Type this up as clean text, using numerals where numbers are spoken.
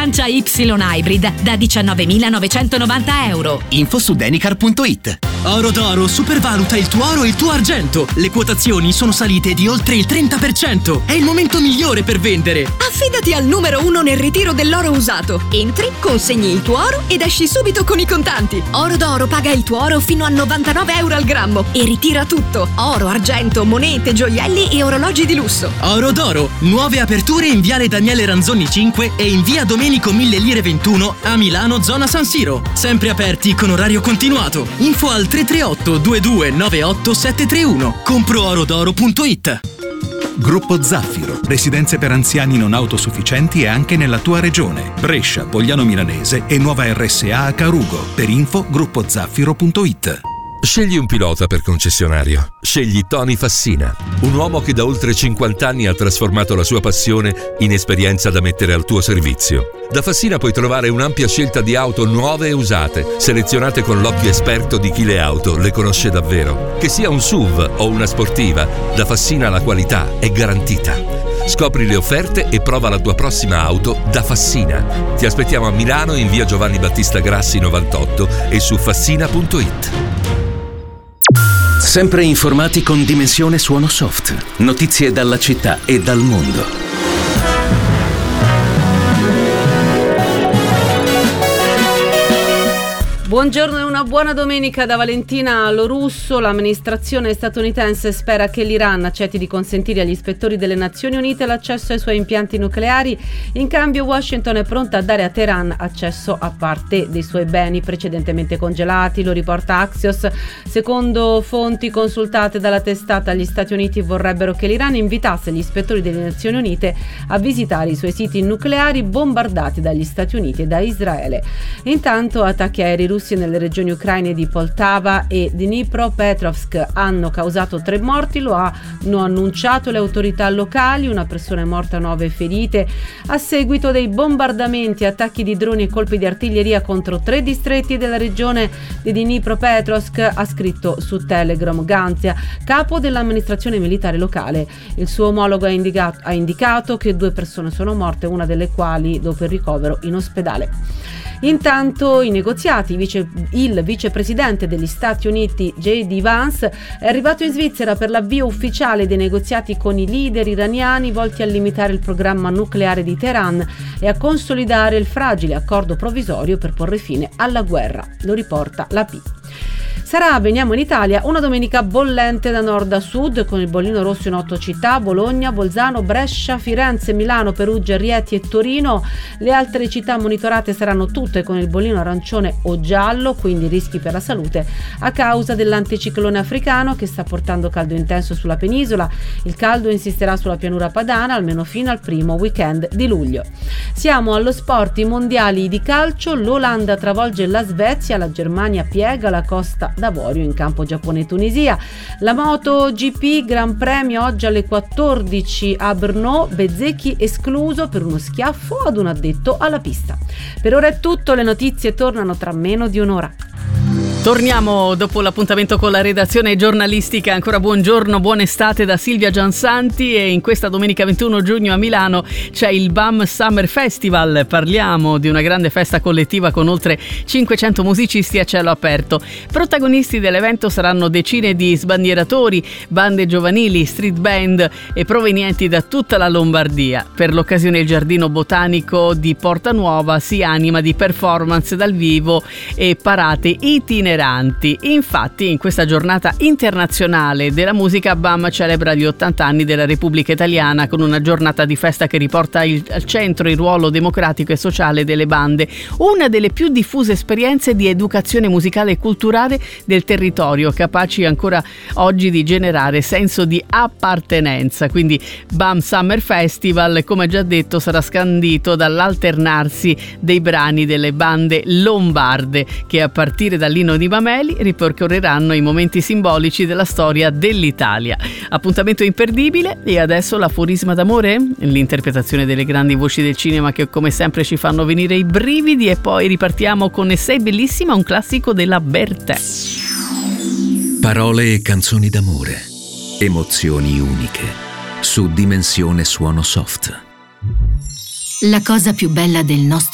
Lancia Y Hybrid da 19.990 euro. Info su denicar.it. Oro d'Oro supervaluta il tuo oro e il tuo argento. Le quotazioni sono salite di oltre il 30%. È il momento migliore per vendere. Affidati al numero 1 nel ritiro dell'oro usato. Entri, consegni il tuo oro ed esci subito con i contanti. Oro d'Oro paga il tuo oro fino a 99 euro al grammo e ritira tutto: oro, argento, monete, gioielli e orologi di lusso. Oro d'Oro, nuove aperture in viale Daniele Ranzoni 5 e in via Domenico 1000 Lire 21 a Milano, zona San Siro. Sempre aperti con orario continuato. Info al 338 2298 731. Compro-orodoro.it. Gruppo Zaffiro, residenze per anziani non autosufficienti e anche nella tua regione. Brescia, Pogliano Milanese e nuova RSA a Carugo. Per info gruppozaffiro.it. Scegli un pilota per concessionario. Scegli Tony Fassina, un uomo che da oltre 50 anni ha trasformato la sua passione in esperienza da mettere al tuo servizio. Da Fassina puoi trovare un'ampia scelta di auto nuove e usate, selezionate con l'occhio esperto di chi le auto le conosce davvero. Che sia un SUV o una sportiva, da Fassina la qualità è garantita. Scopri le offerte e prova la tua prossima auto da Fassina. Ti aspettiamo a Milano in via Giovanni Battista Grassi 98 e su fassina.it. Sempre informati con Dimensione Suono Soft. Notizie dalla città e dal mondo. Buongiorno e una buona domenica da Valentina Lorusso. L'amministrazione statunitense spera che l'Iran accetti di consentire agli ispettori delle Nazioni Unite l'accesso ai suoi impianti nucleari. In cambio Washington è pronta a dare a Teheran accesso a parte dei suoi beni precedentemente congelati, lo riporta Axios. Secondo fonti consultate dalla testata, gli Stati Uniti vorrebbero che l'Iran invitasse gli ispettori delle Nazioni Unite a visitare i suoi siti nucleari bombardati dagli Stati Uniti e da Israele. Intanto attacchi aerei russi nelle regioni ucraine di Poltava e Dnipropetrovsk hanno causato 3 morti, lo hanno annunciato le autorità locali. Una persona è morta, 9 ferite a seguito dei bombardamenti, attacchi di droni e colpi di artiglieria contro 3 distretti della regione di Dnipropetrovsk, ha scritto su Telegram Ganzia, capo dell'amministrazione militare locale. Il suo omologo ha indicato che 2 persone sono morte, una delle quali dopo il ricovero in ospedale. Intanto i negoziati, il vicepresidente degli Stati Uniti J.D. Vance è arrivato in Svizzera per l'avvio ufficiale dei negoziati con i leader iraniani volti a limitare il programma nucleare di Teheran e a consolidare il fragile accordo provvisorio per porre fine alla guerra, lo riporta l'AP. Sarà, veniamo in Italia, una domenica bollente da nord a sud, con il bollino rosso in 8 città: Bologna, Bolzano, Brescia, Firenze, Milano, Perugia, Rieti e Torino. Le altre città monitorate saranno tutte con il bollino arancione o giallo, quindi rischi per la salute a causa dell'anticiclone africano che sta portando caldo intenso sulla penisola. Il caldo insisterà sulla pianura padana almeno fino al primo weekend di luglio. Siamo allo sport, i mondiali di calcio, l'Olanda travolge la Svezia, la Germania piega la Costa d'Avorio in campo Giappone e Tunisia. La MotoGP Gran Premio oggi alle 14 a Brno, Bezzecchi escluso per uno schiaffo ad un addetto alla pista. Per ora è tutto, le notizie tornano tra meno di un'ora. Torniamo dopo l'appuntamento con la redazione giornalistica. Ancora buongiorno, buona estate da Silvia Giansanti, e in questa domenica 21 giugno a Milano c'è il BAM Summer Festival. Parliamo di una grande festa collettiva con oltre 500 musicisti a cielo aperto. Protagonisti dell'evento saranno decine di sbandieratori, bande giovanili, street band e provenienti da tutta la Lombardia. Per l'occasione il Giardino Botanico di Porta Nuova si anima di performance dal vivo e parate itineranti. Infatti, in questa giornata internazionale della musica, BAM celebra gli 80 anni della Repubblica Italiana con una giornata di festa che riporta al centro il ruolo democratico e sociale delle bande, una delle più diffuse esperienze di educazione musicale e culturale del territorio, capaci ancora oggi di generare senso di appartenenza. Quindi BAM Summer Festival, come già detto, sarà scandito dall'alternarsi dei brani delle bande lombarde che, a partire dall'inno di Mameli, ripercorreranno i momenti simbolici della storia dell'Italia. Appuntamento imperdibile. E adesso l'aforisma d'amore, l'interpretazione delle grandi voci del cinema che come sempre ci fanno venire i brividi, e poi ripartiamo con E sei bellissima, un classico della Bertè. Parole e canzoni d'amore, emozioni uniche, su Dimensione Suono Soft. La cosa più bella del nostro